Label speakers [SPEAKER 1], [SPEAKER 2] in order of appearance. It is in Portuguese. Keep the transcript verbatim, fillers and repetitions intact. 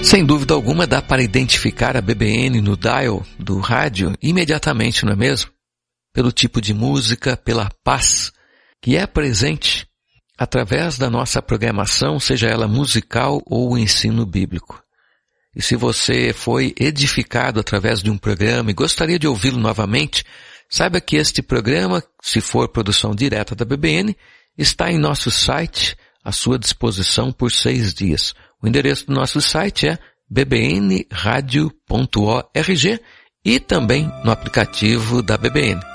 [SPEAKER 1] Sem dúvida alguma dá para identificar a B B N no dial do rádio imediatamente, não é mesmo? Pelo tipo de música, pela paz que é presente através da nossa programação, seja ela musical ou o ensino bíblico. E se você foi edificado através de um programa e gostaria de ouvi-lo novamente, saiba que este programa, se for produção direta da B B N, está em nosso site à sua disposição por seis dias. O endereço do nosso site é b b n radio ponto org e também no aplicativo da B B N.